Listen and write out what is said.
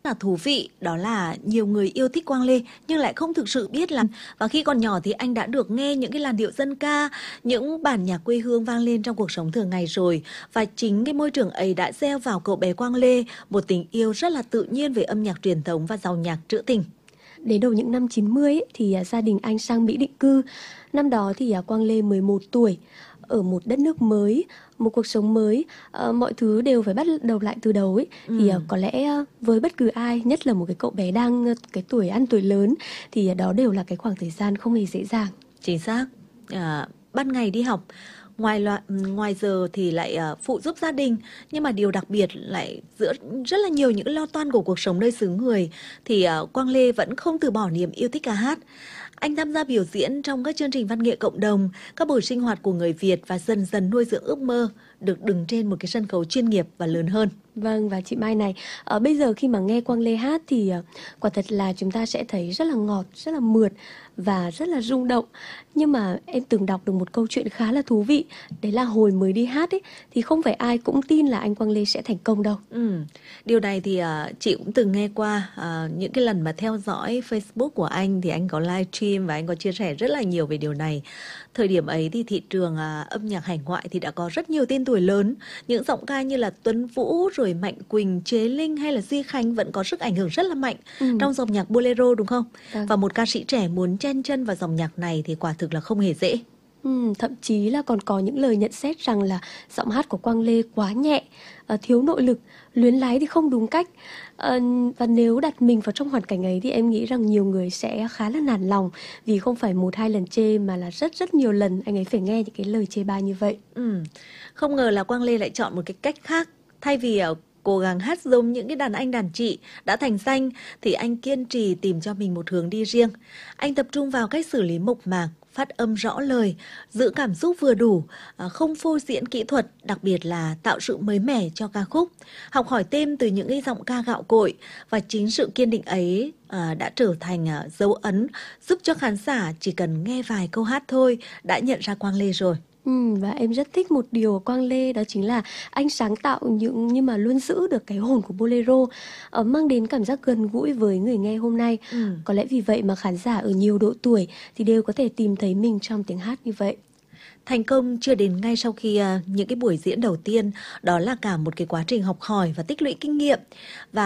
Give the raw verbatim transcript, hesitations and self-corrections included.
là thú vị, đó là nhiều người yêu thích Quang Lê nhưng lại không thực sự biết là và khi còn nhỏ thì anh đã được nghe những cái làn điệu dân ca, những bản nhạc quê hương vang lên trong cuộc sống thường ngày rồi, và chính cái môi trường ấy đã gieo vào cậu bé Quang Lê một tình yêu rất là tự nhiên về âm nhạc truyền thống và giàu nhạc trữ tình. Đến đầu những năm chín mươi ấy, thì gia đình anh sang Mỹ định cư. Năm đó thì Quang Lê mười một tuổi, ở một đất nước mới, một cuộc sống mới, uh, mọi thứ đều phải bắt đầu lại từ đầu ấy. Ừ. Thì uh, có lẽ uh, với bất cứ ai, nhất là một cái cậu bé đang uh, cái tuổi ăn tuổi lớn, thì uh, đó đều là cái khoảng thời gian không hề dễ dàng. Chính xác. À, ban ngày đi học, ngoài loại ngoài giờ thì lại uh, phụ giúp gia đình, nhưng mà điều đặc biệt lại giữa rất là nhiều những lo toan của cuộc sống nơi xứ người thì uh, Quang Lê vẫn không từ bỏ niềm yêu thích ca hát. Anh tham gia biểu diễn trong các chương trình văn nghệ cộng đồng, các buổi sinh hoạt của người Việt và dần dần nuôi dưỡng ước mơ được đứng trên một cái sân khấu chuyên nghiệp và lớn hơn. Vâng, và chị Mai này, uh, bây giờ khi mà nghe Quang Lê hát thì uh, quả thật là chúng ta sẽ thấy rất là ngọt, rất là mượt và rất là rung động. Nhưng mà em từng đọc được một câu chuyện khá là thú vị. Đấy là hồi mới đi hát ấy, thì không phải ai cũng tin là anh Quang Lê sẽ thành công đâu. Ừ, điều này thì uh, chị cũng từng nghe qua. uh, Những cái lần mà theo dõi Facebook của anh thì anh có livestream và anh có chia sẻ rất là nhiều về điều này. Thời điểm ấy thì thị trường uh, âm nhạc hải ngoại thì đã có rất nhiều tên tuổi lớn. Những giọng ca như là Tuấn Vũ, rồi Mạnh Quỳnh, Chế Linh hay là Duy Khánh vẫn có sức ảnh hưởng rất là mạnh ừ. trong dòng nhạc bolero, đúng không? À. Và một ca sĩ trẻ muốn chen chân vào dòng nhạc này thì quả thực là không hề dễ. Ừ, thậm chí là còn có những lời nhận xét rằng là giọng hát của Quang Lê quá nhẹ, uh, thiếu nội lực, luyến láy thì không đúng cách. uh, Và nếu đặt mình vào trong hoàn cảnh ấy thì em nghĩ rằng nhiều người sẽ khá là nản lòng, vì không phải một hai lần chê mà là rất rất nhiều lần anh ấy phải nghe những cái lời chê bai như vậy. ừ. Không ngờ là Quang Lê lại chọn một cái cách khác. Thay vì uh, cố gắng hát giống những cái đàn anh đàn chị đã thành danh thì anh kiên trì tìm cho mình một hướng đi riêng. Anh tập trung vào cách xử lý mộc mạc, phát âm rõ lời, giữ cảm xúc vừa đủ, không phô diễn kỹ thuật, đặc biệt là tạo sự mới mẻ cho ca khúc, học hỏi thêm từ những cái giọng ca gạo cội, và chính sự kiên định ấy đã trở thành dấu ấn giúp cho khán giả chỉ cần nghe vài câu hát thôi đã nhận ra Quang Lê rồi. Ừ, và em rất thích một điều của Quang Lê, đó chính là anh sáng tạo những nhưng mà luôn giữ được cái hồn của bolero, ờ, mang đến cảm giác gần gũi với người nghe hôm nay. Ừ. Có lẽ vì vậy mà khán giả ở nhiều độ tuổi thì đều có thể tìm thấy mình trong tiếng hát như vậy. Thành công chưa đến ngay sau khi uh, những cái buổi diễn đầu tiên, đó là cả một cái quá trình học hỏi và tích lũy kinh nghiệm. Và